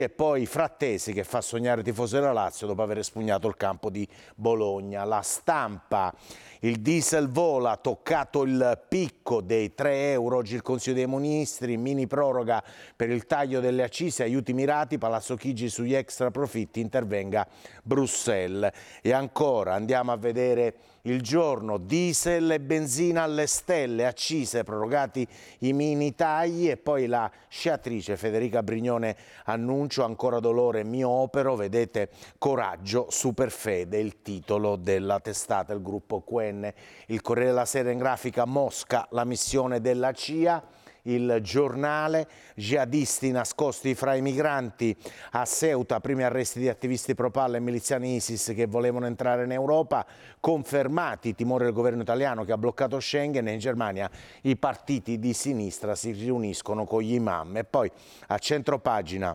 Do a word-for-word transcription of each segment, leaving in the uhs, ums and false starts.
E poi Frattesi che fa sognare i tifosi della Lazio dopo aver espugnato il campo di Bologna. La Stampa, il diesel vola, toccato il picco dei tre euro, oggi il Consiglio dei Ministri, mini proroga per il taglio delle accise, aiuti mirati, Palazzo Chigi sugli extra profitti, intervenga Bruxelles. E ancora andiamo a vedere Il Giorno, diesel e benzina alle stelle, accise, prorogati i mini tagli e poi la sciatrice Federica Brignone annuncio ancora dolore mio opero, vedete coraggio, superfede, il titolo della testata, il gruppo Q N. Il Corriere della Sera in grafica Mosca, la missione della C I A. Il Giornale, jihadisti nascosti fra i migranti a Ceuta, primi arresti di attivisti pro-Palla e miliziani ISIS che volevano entrare in Europa, confermati i timori del governo italiano che ha bloccato Schengen e in Germania i partiti di sinistra si riuniscono con gli imam. E poi a centropagina,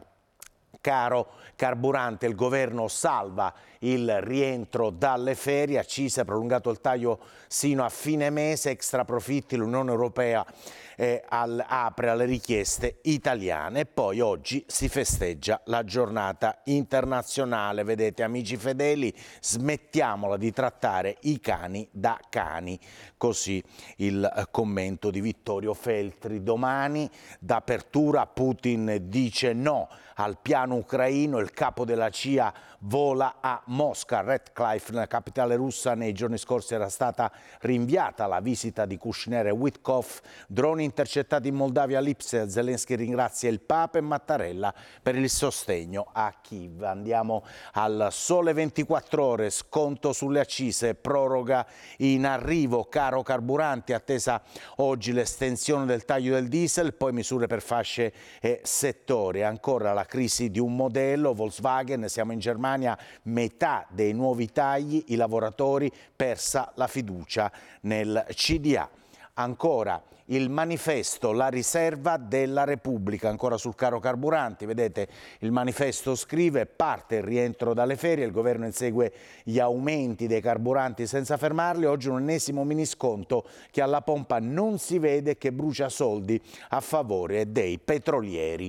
caro carburante, il governo salva il rientro dalle ferie, accise, prolungato il taglio sino a fine mese, extra profitti, l'Unione Europea eh, al, apre alle richieste italiane. E poi oggi si festeggia la giornata internazionale, vedete amici fedeli, smettiamola di trattare i cani da cani, così il commento di Vittorio Feltri. Domani d'apertura Putin dice no al piano ucraino, il capo della C I A vola a Mosca. Redcliffe, nella capitale russa, nei giorni scorsi era stata rinviata la visita di Kushner e Witkoff. Droni intercettati in Moldavia, Lipsia, Zelensky ringrazia il Papa e Mattarella per il sostegno a Kiev. Andiamo al Sole ventiquattro Ore, sconto sulle accise, proroga in arrivo, caro carburanti, attesa oggi l'estensione del taglio del diesel, poi misure per fasce e settori. Ancora la crisi di un modello, Volkswagen, siamo in Germania, metà dei nuovi tagli, i lavoratori, persa la fiducia nel C D A. Ancora il manifesto, la riserva della Repubblica, ancora sul caro carburanti, vedete il manifesto scrive parte il rientro dalle ferie, il governo insegue gli aumenti dei carburanti senza fermarli, oggi un ennesimo minisconto che alla pompa non si vede e che brucia soldi a favore dei petrolieri.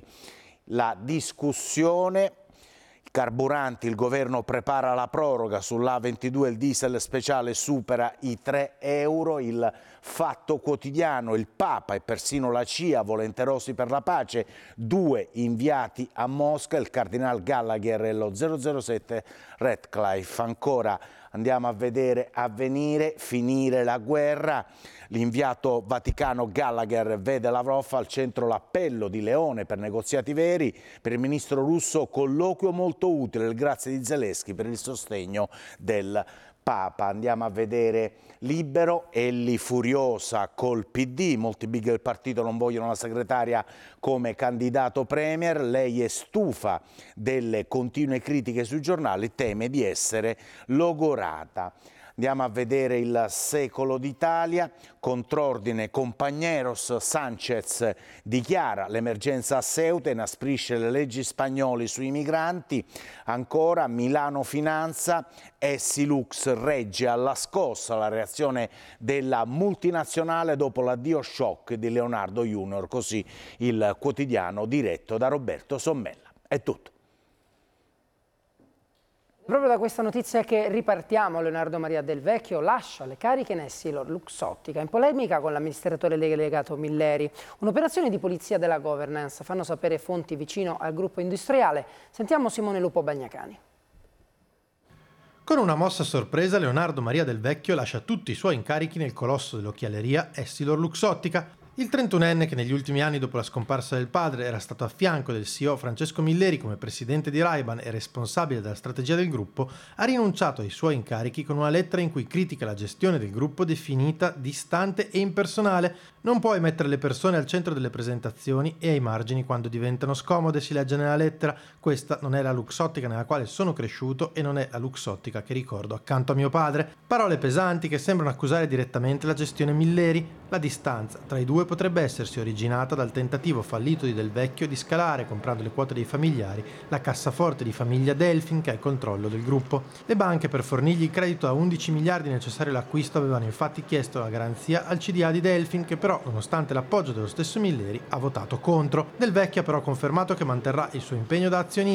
La discussione, carburanti, il governo prepara la proroga sull'A ventidue, il diesel speciale supera i tre euro, il Fatto Quotidiano, il Papa e persino la C I A volenterosi per la pace, due inviati a Mosca, il cardinal Gallagher e lo zero zero sette Redcliffe. Ancora andiamo a vedere Avvenire, finire la guerra. L'inviato vaticano Gallagher vede Lavrov al centro l'appello di Leone per negoziati veri. Per il ministro russo colloquio molto utile, il grazie di Zelensky per il sostegno del Papa. Andiamo a vedere Libero, Elli furiosa col P D, molti big del partito non vogliono la segretaria come candidato premier, lei è stufa delle continue critiche sui giornali, teme di essere logorata. Andiamo a vedere il Secolo d'Italia, contrordine Compagneros, Sanchez dichiara l'emergenza a Ceuta, inasprisce le leggi spagnole sui migranti. Ancora Milano Finanza, Essilux regge alla scossa, la reazione della multinazionale dopo l'addio shock di Leonardo Junior, così il quotidiano diretto da Roberto Sommella. È tutto. Proprio da questa notizia che ripartiamo, Leonardo Maria Del Vecchio lascia le cariche in EssilorLuxottica, in polemica con l'amministratore delegato Milleri. Un'operazione di polizia della governance, fanno sapere fonti vicino al gruppo industriale. Sentiamo Simone Lupo Bagnacani. Con una mossa sorpresa, Leonardo Maria Del Vecchio lascia tutti i suoi incarichi nel colosso dell'occhialeria EssilorLuxottica. Il trentunenne, che negli ultimi anni dopo la scomparsa del padre era stato a fianco del C E O Francesco Milleri come presidente di Ray-Ban e responsabile della strategia del gruppo, ha rinunciato ai suoi incarichi con una lettera in cui critica la gestione del gruppo definita distante e impersonale. Non puoi mettere le persone al centro delle presentazioni e ai margini quando diventano scomode, si legge nella lettera. Questa non è la Luxottica nella quale sono cresciuto e non è la Luxottica che ricordo accanto a mio padre. Parole pesanti che sembrano accusare direttamente la gestione Milleri. La distanza tra i due potrebbe essersi originata dal tentativo fallito di Del Vecchio di scalare, comprando le quote dei familiari, la cassaforte di famiglia Delfin che ha il controllo del gruppo. Le banche, per fornirgli il credito a undici miliardi necessario all'acquisto, avevano infatti chiesto la garanzia al C D A di Delfin, che però, nonostante l'appoggio dello stesso Milleri, ha votato contro. Del Vecchio ha però confermato che manterrà il suo impegno da azionista